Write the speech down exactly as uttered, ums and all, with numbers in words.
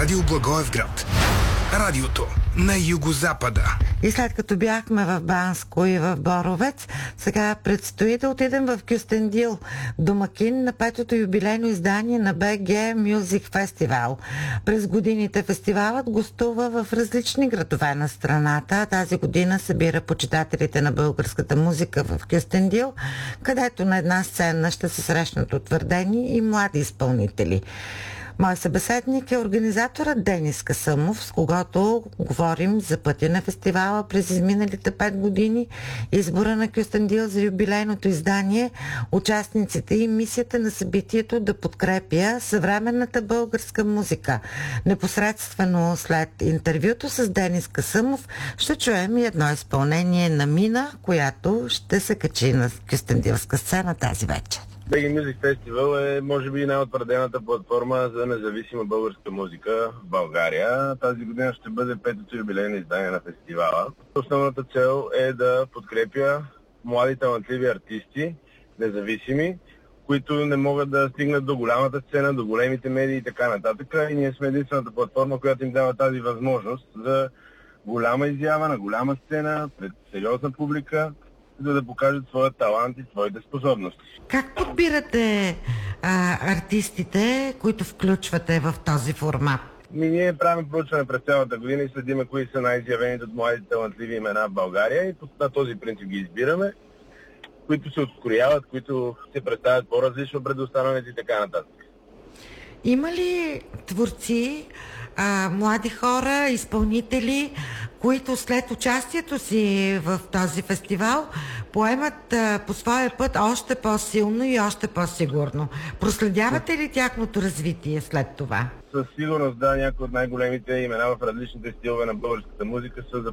Радио Благоевград. Радиото на югозапада. И след като бяхме в Банско и в Боровец, сега предстои да отидем в Кюстендил, домакин на петото юбилейно издание на би джи Music Festival. През годините фестивалът гостува в различни градове на страната. Тази година събира почитателите на българската музика в Кюстендил, където на една сцена ще се срещнат утвърдени и млади изпълнители. Мой събеседник е организаторът Денис Касъмов, с когото говорим за пътя на фестивала през изминалите пет години, избора на Кюстендил за юбилейното издание, участниците и мисията на събитието да подкрепя съвременната българска музика. Непосредствено след интервюто с Денис Касъмов ще чуем и едно изпълнение на Мина, която ще се качи на кюстендилска сцена тази вечер. би джи Music Festival е, може би, най-утвърдената платформа за независима българска музика в България. Тази година ще бъде петото юбилейно издание на фестивала. Основната цел е да подкрепя млади талантливи артисти, независими, които не могат да стигнат до голямата сцена, до големите медии и така нататък. И ние сме единствената платформа, която им дава тази възможност за голяма изява на голяма сцена, пред сериозна публика, за да покажат своя талант и своите способности. Как подбирате а, артистите, които включвате в този формат? Ми, ние правим проучване през цялата година и следиме кои са най-изявените от младите талантливи имена в България и на този принцип ги избираме, които се открояват, които се представят по-различно пред останалите и така нататък. Има ли творци, а, млади хора, изпълнители, които след участието си в този фестивал поемат а, по своя път още по-силно и още по-сигурно? Проследявате ли тяхното развитие след това? Със сигурност, да, някои от най-големите имена в различните стилове на българската музика са